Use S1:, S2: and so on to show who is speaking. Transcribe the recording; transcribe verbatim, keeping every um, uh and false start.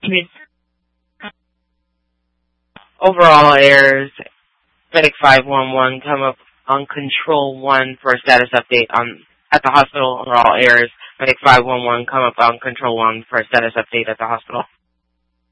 S1: I mean, overall errors. Medic five one one come up on control one for a status update on at the hospital. Overall errors. Medic five one one come up on control one for a status update at the hospital.